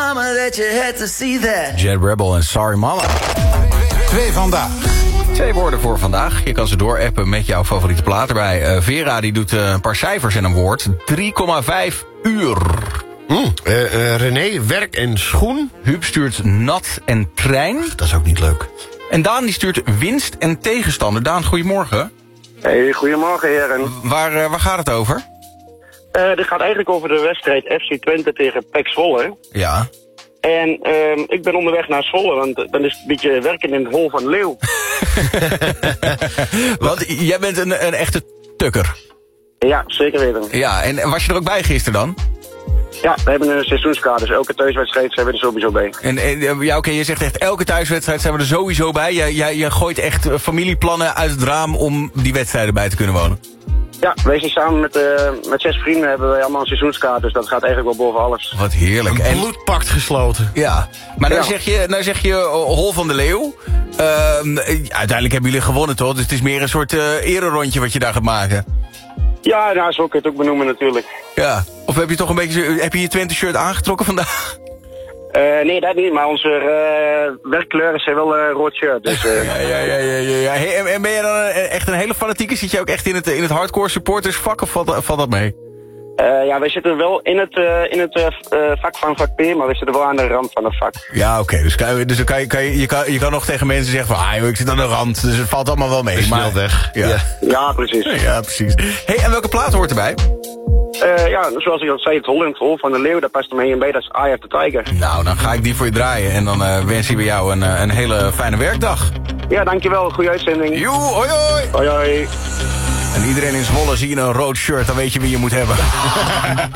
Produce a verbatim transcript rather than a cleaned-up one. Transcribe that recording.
mama that you had to see that. Jet Rebel en Sorry Mama. Twee vandaag. Twee woorden voor vandaag. Je kan ze doorappen met jouw favoriete plaat erbij. Uh, Vera die doet uh, een paar cijfers en een woord. drie komma vijf uur. Mm, uh, uh, René, werk en schoen. Huub stuurt nat en trein. Dat is ook niet leuk. En Daan die stuurt winst en tegenstander. Daan, goedemorgen. Hey, goedemorgen heren. Waar, uh, waar gaat het over? Uh, dit gaat eigenlijk over de wedstrijd F C Twente tegen P E C Zwolle. Ja. En uh, ik ben onderweg naar Zwolle, want dan is het een beetje werken in het hol van de leeuw. Want jij bent een, een echte tukker. Ja, zeker weten. Ja, en was je er ook bij gisteren dan? Ja, we hebben een seizoenskaart, dus elke thuiswedstrijd zijn we er sowieso bij. En, en ja, oké, okay, je zegt echt elke thuiswedstrijd zijn we er sowieso bij. Je, je, je gooit echt familieplannen uit het raam om die wedstrijden bij te kunnen wonen. Ja, wij zijn samen met, uh, met zes vrienden hebben wij allemaal een seizoenskaart, dus dat gaat eigenlijk wel boven alles. Wat heerlijk. Een en bloedpact gesloten. Ja, maar nou, ja. zeg je, nou zeg je uh, Hol van de Leeuw. Uh, uiteindelijk hebben jullie gewonnen, toch? Dus het is meer een soort uh, ererondje wat je daar gaat maken. Ja, nou, zo kun je het ook benoemen natuurlijk. Ja, of heb je toch een beetje heb je je Twente-shirt aangetrokken vandaag? Uh, nee, dat niet, maar onze uh, werkkleuren zijn wel uh, rood shirt. Dus, uh... ja, ja, ja, ja, ja. Hey, en, en ben je dan een, echt een hele fanatieke? Zit je ook echt in het, in het hardcore supportersvak of valt, valt dat mee? Uh, ja, wij zitten wel in het, uh, in het uh, vak van vak P, maar we zitten wel aan de rand van het vak. Ja, oké. Okay. Dus, kan je, dus kan je, kan je, je, kan, je kan nog tegen mensen zeggen van, ah joh, ik zit aan de rand. Dus het valt allemaal wel mee. Snel maar, weg. Ja. Ja. Ja, precies. Ja, precies. Hey, en welke plaat hoort erbij? Uh, ja, zoals ik al zei, het hol in het hol van de leeuw, daar past er mee in bij, dat is Eye of the Tiger. Nou, dan ga ik die voor je draaien. En dan uh, wens ik bij jou een, uh, een hele fijne werkdag. Ja, dankjewel. Goeie uitzending. Joe, hoi hoi. Hoi hoi. En iedereen in Zwolle zie je een rood shirt, dan weet je wie je moet hebben.